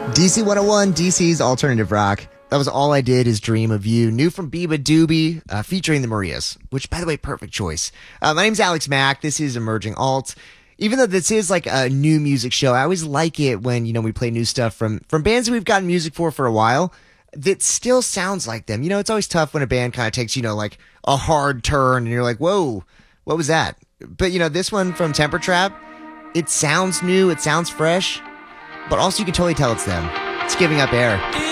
DC 101, DC's alternative rock. That was All I Did Is Dream of You. New from Biba Doobie, featuring the Marias, which, by the way, perfect choice. My name's Alex Mack. This is Emerging Alt. Even though this is like a new music show, I always like it when, we play new stuff from bands that we've gotten music for a while that still sounds like them. It's always tough when a band kind of takes, like a hard turn and you're like, whoa, what was that? But, this one from Temper Trap, it sounds new, it sounds fresh, but also you can totally tell it's them. It's Giving Up Air.